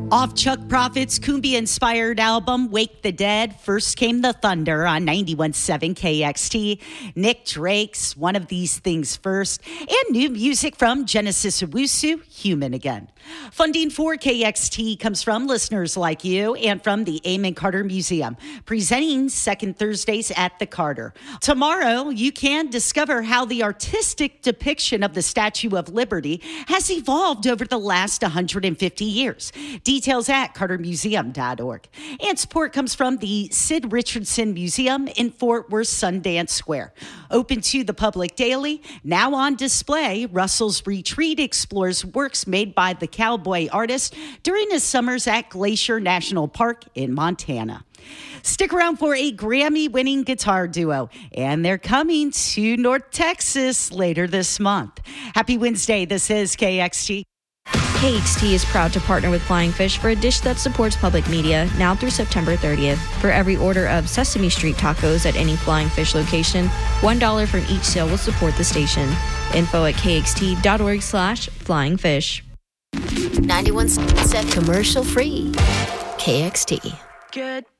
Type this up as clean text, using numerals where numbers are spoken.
Off Chuck Prophet's cumbia-inspired album, Wake the Dead, First Came the Thunder on 91.7 KXT. Nick Drake's One of These Things First, and new music from Genesis Owusu, Human Again. Funding for KXT comes from listeners like you and from the Amon Carter Museum, presenting second Thursdays at the Carter. Tomorrow, you can discover how the artistic depiction of the Statue of Liberty has evolved over the last 150 years. Details at cartermuseum.org. And support comes from the Sid Richardson Museum in Fort Worth Sundance Square. Open to the public daily. Now on display, Russell's Retreat explores works made by the cowboy artist during his summers at Glacier National Park in Montana. Stick around for a Grammy-winning guitar duo, and they're coming to North Texas later this month. Happy Wednesday. This is KXT. KXT is proud to partner with Flying Fish for a dish that supports public media now through September 30th. For every order of Sesame Street tacos at any Flying Fish location, $1 from each sale will support the station. Info at kxt.org/flyingfish. 91.7 commercial free. KXT. Good